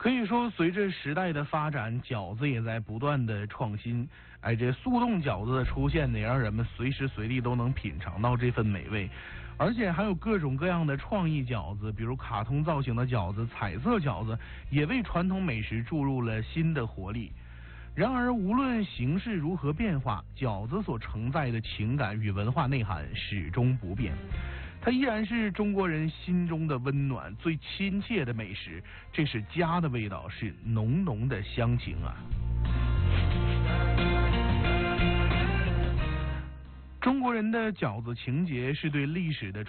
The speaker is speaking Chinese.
可以说，随着时代的发展，饺子也在不断的创新。这速冻饺子的出现呢，也让人们随时随地都能品尝到这份美味。而且还有各种各样的创意饺子，比如卡通造型的饺子、彩色饺子，也为传统美食注入了新的活力。然而，无论形势如何变化，饺子所承载的情感与文化内涵始终不变。它依然是中国人心中的温暖，最亲切的美食。这是家的味道，是浓浓的乡情啊！中国人的饺子情结是对历史的